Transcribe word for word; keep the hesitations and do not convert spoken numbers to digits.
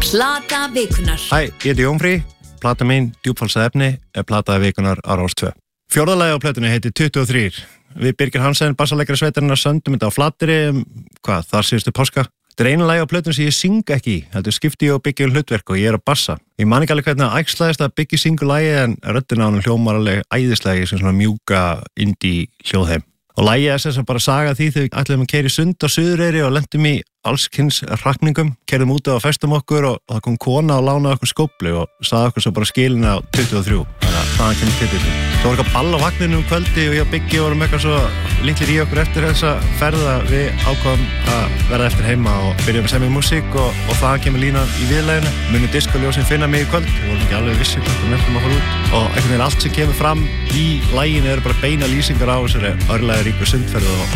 Plata vikunar. Hæ, ég heiti Jónfrí. Plata mín, djúpfalsað efni, er plata vikunar á Rás tvö. Fjórða lagi á plötunni heitir tuttugu og þrír. Við Birgir Hansen, bassaleikari sveitarinnar, söndum þetta á Flateyri, hvað, þar síðustu páska. Þetta er eina lagi á plötunni sem ég syng ekki í. Þetta skipti ég og Biggi um hlutverk og ég er að bassa. Ég man ekki alveg hvernig það æxlaðist að Biggi syngur lagi en röddin á hann hljómar alveg æðislega sem svona mjúka indie hljóðheim. Og lagið er þess að bara saga því þegar við ætlum að keyra í sund á Suðureyri og lentum í allskyns hrakningum, keyrðum út og festum okkur og það kom kona og lánaði okkur skóflu og sagði okkur svo bara skilin á tuttugu og þrjú. Þannig að það kemur titillinn. Það var eitthvað ball á vagninu um kvöldi og ég og Biggi vorum eitthvað svo litlir í okkur eftir þessa ferð að við ákváðum að verða eftir heima og byrjum að semja músík og, og það kemur línan í viðlæginu. Munu diskoljósin finna mig í kvöld, við vorum ekki alveg vissi hvort við nefnum að fara út og einhvern veginn allt sem kemur fram í laginu eru bara beina lýsingar á þessari örlega ríku sundferð og